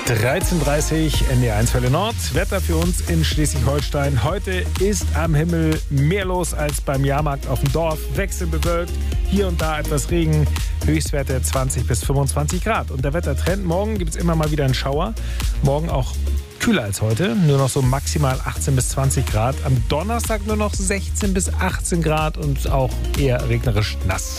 13:30 NDR1 Welle Nord. Wetter für uns in Schleswig-Holstein. Heute ist am Himmel mehr los als beim Jahrmarkt auf dem Dorf. Wechselbewölkt, hier und da etwas Regen. Höchstwerte 20 bis 25 Grad. Und der Wettertrend, morgen gibt es immer mal wieder einen Schauer. Morgen auch kühler als heute, nur noch so maximal 18 bis 20 Grad. Am Donnerstag nur noch 16 bis 18 Grad und auch eher regnerisch nass.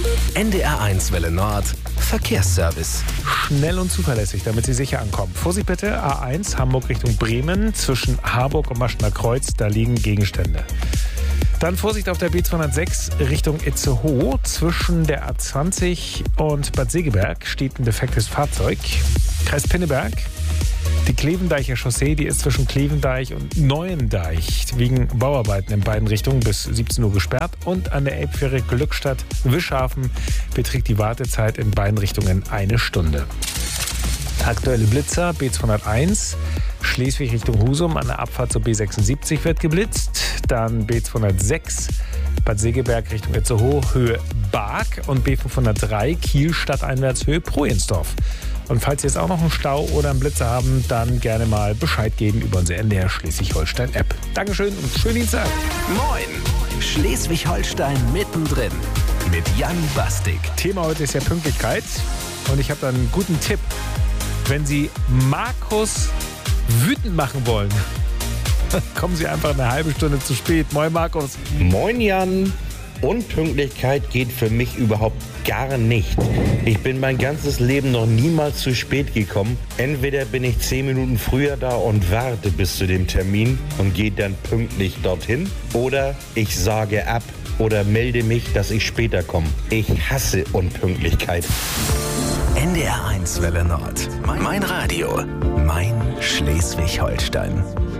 NDR1 Welle Nord, Verkehrsservice. Schnell und zuverlässig, damit Sie sicher ankommen. Vorsicht bitte, A1 Hamburg Richtung Bremen, zwischen Harburg und Maschner Kreuz, da liegen Gegenstände. Dann Vorsicht auf der B206 Richtung Itzehoe. Zwischen der A20 und Bad Segeberg steht ein defektes Fahrzeug. Kreis Pinneberg. Die Klevendeicher Chaussee, die ist zwischen Klevendeich und Neuendeich wegen Bauarbeiten in beiden Richtungen bis 17 Uhr gesperrt. Und an der Elbfähre Glückstadt-Wischhafen beträgt die Wartezeit in beiden Richtungen 1 Stunde. Aktuelle Blitzer, B201, Schleswig Richtung Husum, an der Abfahrt zur B76 wird geblitzt. Dann B206, Bad Segeberg Richtung Itzehoe, Höhe Barg. Und B503, Kiel stadteinwärts, Höhe Projensdorf. Und falls Sie jetzt auch noch einen Stau oder einen Blitzer haben, dann gerne mal Bescheid geben über unsere NDR Schleswig-Holstein-App. Dankeschön und schönen Dienstag. Moin, Schleswig-Holstein mittendrin mit Jan Bastik. Thema heute ist ja Pünktlichkeit und ich habe da einen guten Tipp. Wenn Sie Markus wütend machen wollen, kommen Sie einfach eine halbe Stunde zu spät. Moin Markus. Moin Jan. Unpünktlichkeit geht für mich überhaupt gar nicht. Ich bin mein ganzes Leben noch niemals zu spät gekommen. Entweder bin ich 10 Minuten früher da und warte bis zu dem Termin und gehe dann pünktlich dorthin. Oder ich sage ab oder melde mich, dass ich später komme. Ich hasse Unpünktlichkeit. NDR1 Welle Nord. Mein Radio. Mein Schleswig-Holstein.